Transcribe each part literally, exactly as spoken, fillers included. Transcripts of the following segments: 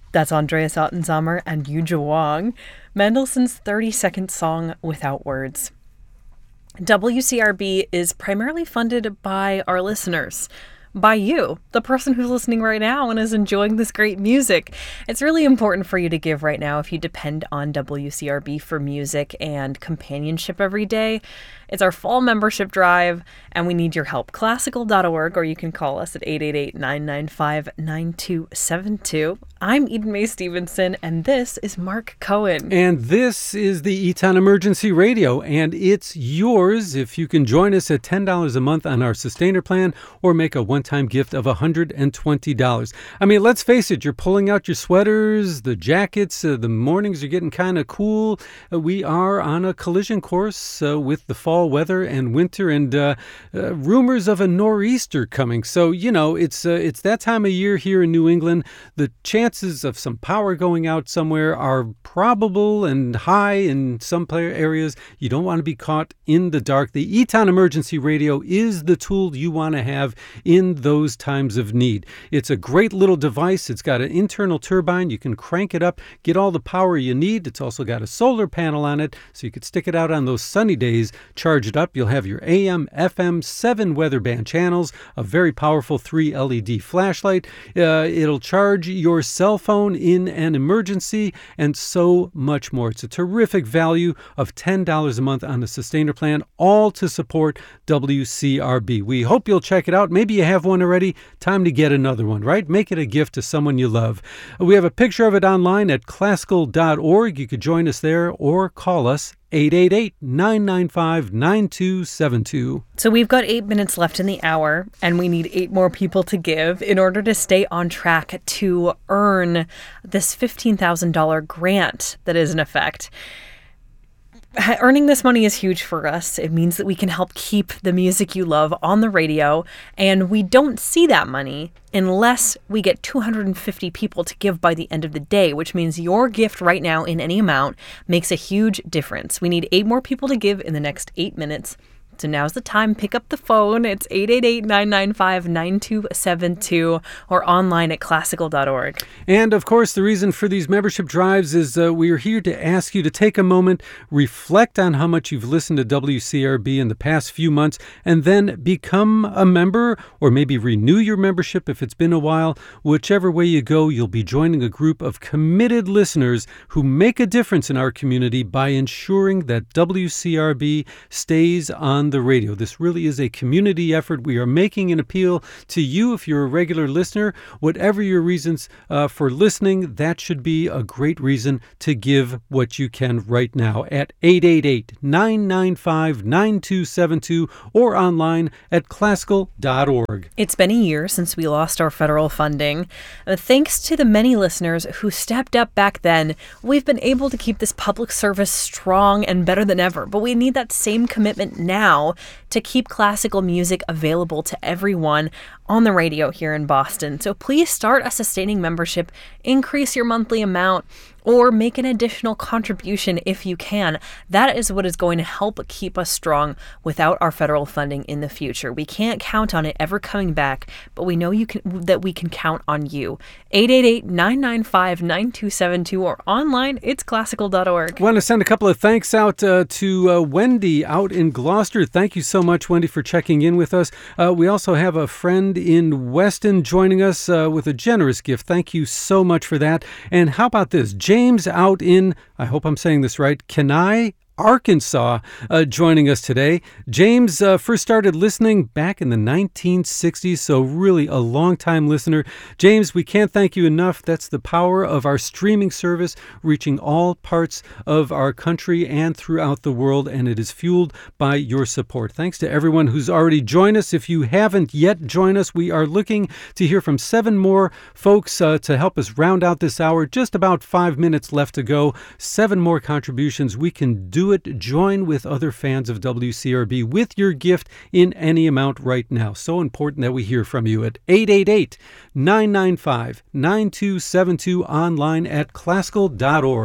That's Andreas Ottensammer and Yuja Wang. Mendelssohn's thirty-second song Without Words. W C R B is primarily funded by our listeners. By you, the person who's listening right now and is enjoying this great music. It's really important for you to give right now if you depend on W C R B for music and companionship every day. It's our fall membership drive, and we need your help. Classical dot org, or you can call us at eight eight eight, nine nine five, nine two seven two. I'm Eden Mae Stevenson, and this is Mark Cohen. And this is the Eton Emergency Radio, and it's yours if you can join us at ten dollars a month on our Sustainer plan or make a one-time gift of one hundred twenty dollars. I mean, let's face it, you're pulling out your sweaters, the jackets, uh, the mornings are getting kind of cool. Uh, we are on a collision course uh, with the fall weather and winter, and uh, uh, rumors of a nor'easter coming. So, you know, it's uh, it's that time of year here in New England. The chances of some power going out somewhere are probable and high in some player areas. You don't want to be caught in the dark. The Eton Emergency Radio is the tool you want to have in those times of need. It's a great little device. It's got an internal turbine. You can crank it up, get all the power you need. It's also got a solar panel on it, so you could stick it out on those sunny days, charge it up. You'll have your A M, F M, seven weather band channels, a very powerful three L E D flashlight. Uh, it'll charge your cell phone in an emergency, and so much more. It's a terrific value of ten dollars a month on the Sustainer plan, all to support W C R B. We hope you'll check it out. Maybe you have one already. Time to get another one, right? Make it a gift to someone you love. We have a picture of it online at classical dot org. You could join us there or call us eight eight eight, nine nine five, nine two seven two. So we've got eight minutes left in the hour, and we need eight more people to give in order to stay on track to earn this fifteen thousand dollars grant that is in effect. Earning this money is huge for us. It means that we can help keep the music you love on the radio, and we don't see that money unless we get two hundred fifty people to give by the end of the day, which means your gift right now in any amount makes a huge difference. We need eight more people to give in the next eight minutes. So now's the time. Pick up the phone. It's eight eight eight, nine nine five, nine two seven two or online at classical dot org. And, of course, the reason for these membership drives is uh, we are here to ask you to take a moment, reflect on how much you've listened to W C R B in the past few months, and then become a member, or maybe renew your membership if it's been a while. Whichever way you go, you'll be joining a group of committed listeners who make a difference in our community by ensuring that W C R B stays on the radio. This really is a community effort. We are making an appeal to you if you're a regular listener. Whatever your reasons uh, for listening, that should be a great reason to give what you can right now at eight eight eight, nine nine five, nine two seven two or online at classical dot org. It's been a year since we lost our federal funding. Uh, thanks to the many listeners who stepped up back then, we've been able to keep this public service strong and better than ever. But we need that same commitment now to keep classical music available to everyone on the radio here in Boston. So please start a sustaining membership, increase your monthly amount, or make an additional contribution if you can. That is what is going to help keep us strong without our federal funding in the future. We can't count on it ever coming back, but we know you can that we can count on you. eight eight eight, nine nine five, nine two seven two or online, it's classical dot org. I want to send a couple of thanks out uh, to uh, Wendy out in Gloucester. Thank you so much, Wendy, for checking in with us. Uh, we also have a friend in Weston joining us uh, with a generous gift. Thank you so much for that. And how about this? James out in, I hope I'm saying this right, Kenai, Arkansas, uh, joining us today. James uh, first started listening back in the nineteen sixties, so really a long-time listener. James, we can't thank you enough. That's the power of our streaming service, reaching all parts of our country and throughout the world, and it is fueled by your support. Thanks to everyone who's already joined us. If you haven't yet joined us, we are looking to hear from seven more folks uh, to help us round out this hour. Just about five minutes left to go. Seven more contributions. We can do it. Join with other fans of W C R B with your gift in any amount right now. So important that we hear from you at eight eight eight, nine nine five, nine two seven two online at classical dot org.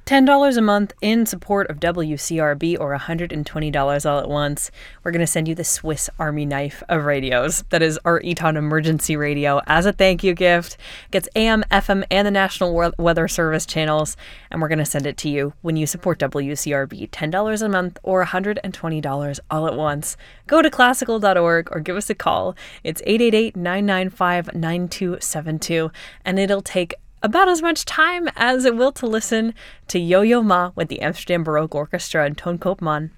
ten dollars a month in support of W C R B or one hundred twenty dollars all at once. We're going to send you the Swiss Army knife of radios. That is our Eton Emergency Radio as a thank you gift. It gets A M, F M, and the National Weather Service channels, and we're going to send it to you when you support W C R B. ten dollars a month or one hundred twenty dollars all at once. Go to classical dot org or give us a call. It's eight eight eight, nine nine five, nine two seven two, and it'll take about as much time as it will to listen to Yo-Yo Ma with the Amsterdam Baroque Orchestra and Toon Koopman.